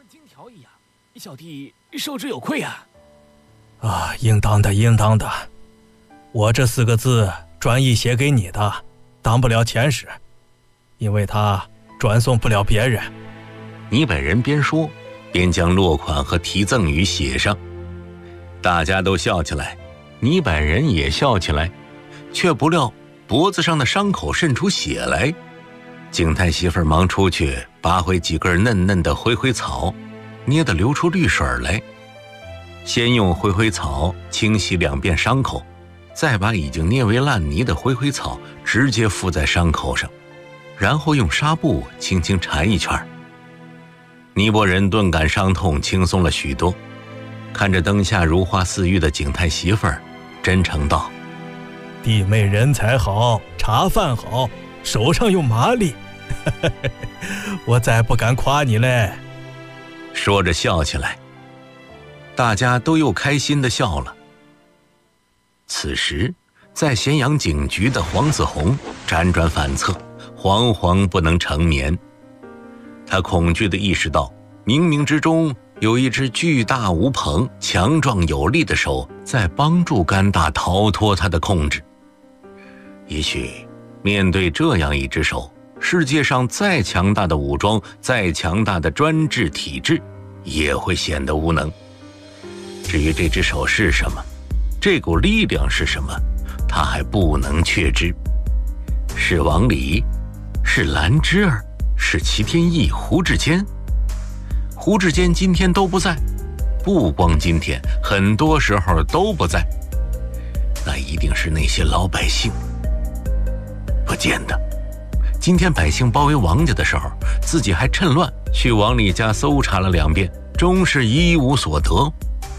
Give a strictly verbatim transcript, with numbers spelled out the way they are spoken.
金条一样，小弟受之有愧啊！ 啊，应当的，应当的。我这四个字专意写给你的，当不了前史，因为他转送不了别人。 倪本人边说边将落款和题赠语写上，大家都笑起来，倪本人也笑起来，却不料脖子上的伤口渗出血来。景太媳妇忙出去拔回几根嫩嫩的灰灰草，捏得流出绿水来。先用灰灰草清洗两遍伤口，再把已经捏为烂泥的灰灰草直接敷在伤口上，然后用纱布轻轻缠一圈。倪伯仁顿感伤痛轻松了许多，看着灯下如花似玉的景太媳妇儿，真诚道： 弟妹人才好，茶饭好，手上有麻利，我再不敢夸你嘞。 说着笑起来，大家都又开心地笑了。此时在咸阳警局的黄子弘辗转反侧，惶惶不能成眠。他恐惧地意识到，冥冥之中有一只巨大无朋、强壮有力的手在帮助甘大逃脱他的控制。也许面对这样一只手，世界上再强大的武装，再强大的专制体制，也会显得无能。至于这只手是什么，这股力量是什么，他还不能确知。是王离，是兰芝儿，是齐天意、胡志坚。胡志坚今天都不在，不光今天，很多时候都不在。那一定是那些老百姓。不见得，今天百姓包围王家的时候，自己还趁乱去王李家搜查了两遍，终是一无所得。